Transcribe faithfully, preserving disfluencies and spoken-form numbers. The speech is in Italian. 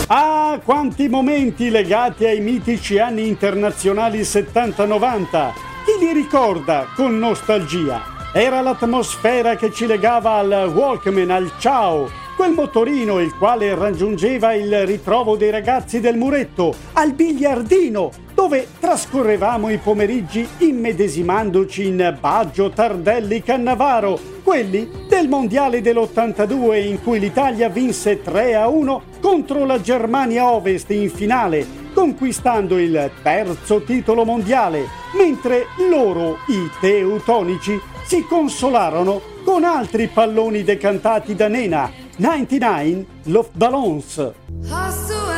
Ah, quanti momenti legati ai mitici anni internazionali settanta novanta! Chi li ricorda con nostalgia? Era l'atmosfera che ci legava al Walkman, al Ciao, quel motorino il quale raggiungeva il ritrovo dei ragazzi del muretto, al biliardino, dove trascorrevamo i pomeriggi immedesimandoci in Baggio, Tardelli, Cannavaro, quelli del mondiale dell'ottantadue in cui l'Italia vinse tre a uno contro la Germania Ovest in finale, conquistando il terzo titolo mondiale, mentre loro, i teutonici, si consolarono con altri palloni decantati da Nena, novantanove Luftballons.